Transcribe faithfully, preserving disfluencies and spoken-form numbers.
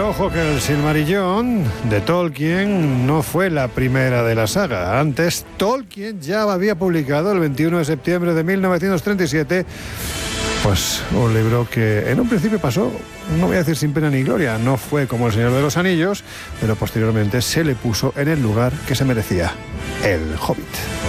Ojo que el Silmarillion de Tolkien no fue la primera de la saga. Antes, Tolkien ya había publicado el veintiuno de septiembre de mil novecientos treinta y siete pues un libro que en un principio pasó, no voy a decir sin pena ni gloria, no fue como El Señor de los Anillos, pero posteriormente se le puso en el lugar que se merecía, El Hobbit.